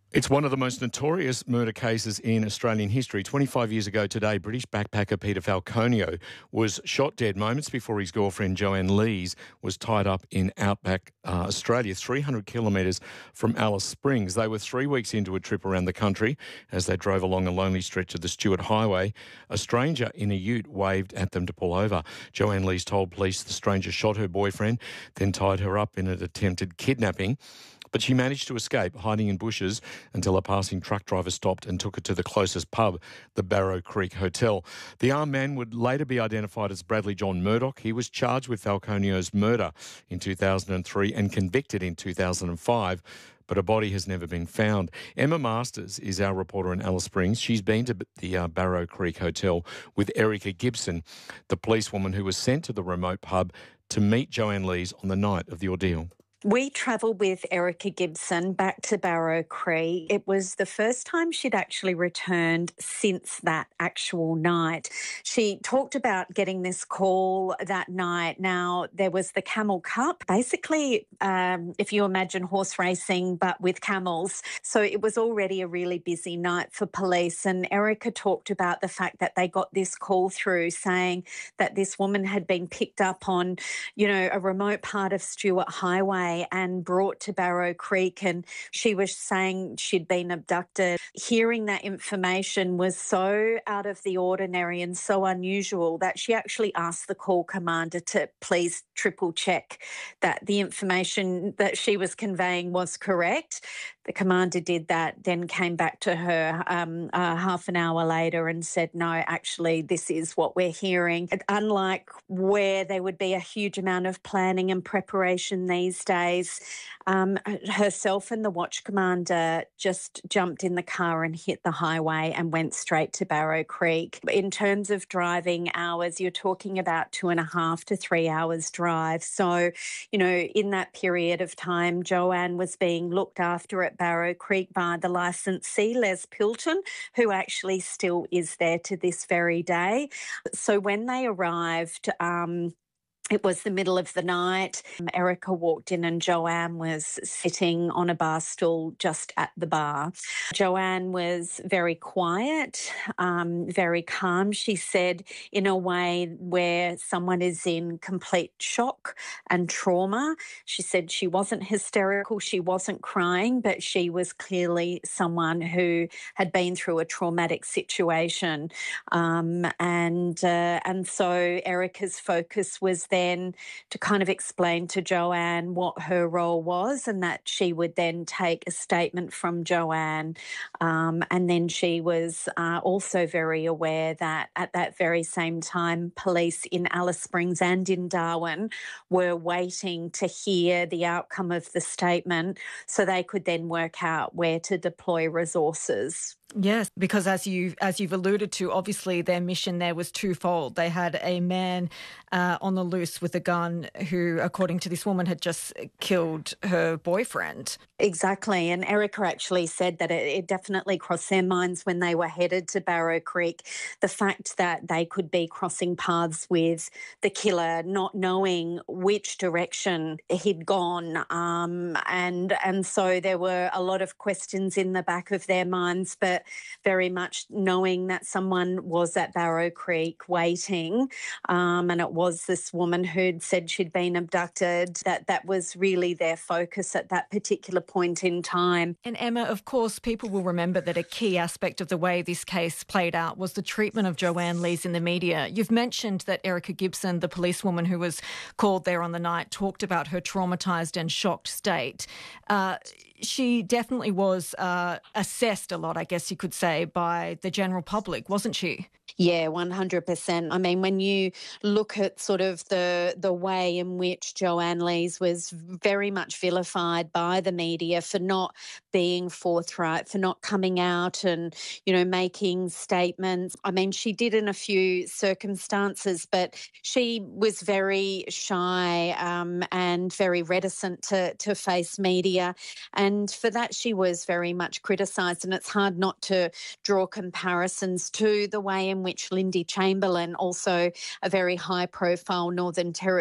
It's one of the most notorious murder cases in Australian history. 25 years ago today, British backpacker Peter Falconio was shot dead moments before his girlfriend Joanne Lees was tied up in outback Australia, 300 kilometres from Alice Springs. They were 3 weeks into a trip around the country. As they drove along a lonely stretch of the Stuart Highway, a stranger in a ute waved at them to pull over. Joanne Lees told police the stranger shot her boyfriend, then tied her up in an attempted kidnapping. But she managed to escape, hiding in bushes until a passing truck driver stopped and took her to the closest pub, the Barrow Creek Hotel. The armed man would later be identified as Bradley John Murdoch. He was charged with Falconio's murder in 2003 and convicted in 2005, but a body has never been found. Emma Masters is our reporter in Alice Springs. She's been to the Barrow Creek Hotel with Erica Gibson, the policewoman who was sent to the remote pub to meet Joanne Lees on the night of the ordeal. We travelled with Erica Gibson back to Barrow Creek. It was the first time she'd actually returned since that actual night. She talked about getting this call that night. Now, there was the Camel Cup, basically, if you imagine horse racing, but with camels. So it was already a really busy night for police. And Erica talked about the fact that they got this call through saying that this woman had been picked up on, a remote part of Stuart Highway and brought to Barrow Creek, and she was saying she'd been abducted. Hearing that information was so out of the ordinary and so unusual that she actually asked the call commander to please triple check that the information that she was conveying was correct. The commander did that, then came back to her half an hour later and said, no, actually, this is what we're hearing. Unlike where there would be a huge amount of planning and preparation these days, herself and the watch commander just jumped in the car and hit the highway and went straight to Barrow Creek. In terms of driving hours, you're talking about 2.5 to 3 hours drive. So, in that period of time, Joanne was being looked after at Barrow Creek by the licensee, Les Pilton, who actually still is there to this very day. So when they arrived, it was the middle of the night. Erica walked in and Joanne was sitting on a bar stool just at the bar. Joanne was very quiet, very calm, she said, in a way where someone is in complete shock and trauma. She said she wasn't hysterical, she wasn't crying, but she was clearly someone who had been through a traumatic situation. And so Erica's focus was then to kind of explain to Joanne what her role was and that she would then take a statement from Joanne. And then she was also very aware that at that very same time, police in Alice Springs and in Darwin were waiting to hear the outcome of the statement so they could then work out where to deploy resources. Yes, because as you've alluded to, obviously their mission there was twofold. They had a man on the loose with a gun who, according to this woman, had just killed her boyfriend. Exactly. And Erica actually said that it definitely crossed their minds when they were headed to Barrow Creek, the fact that they could be crossing paths with the killer, not knowing which direction he'd gone. And so there were a lot of questions in the back of their minds, but very much knowing that someone was at Barrow Creek waiting, and it was this woman who'd said she'd been abducted, that was really their focus at that particular point in time. And Emma, of course, people will remember that a key aspect of the way this case played out was the treatment of Joanne Lees in the media. You've mentioned that Erica Gibson, the policewoman who was called there on the night, talked about her traumatised and shocked state. She definitely was assessed a lot, I guess you could say, by the general public, wasn't she? Yeah, 100%. I mean, when you look at sort of the way in which Joanne Lees was very much vilified by the media for not being forthright, for not coming out and, making statements. I mean, she did in a few circumstances, but she was very shy and very reticent to face media. And for that, she was very much criticised. And it's hard not to draw comparisons to the way in which Lindy Chamberlain, also a very high-profile Northern Territory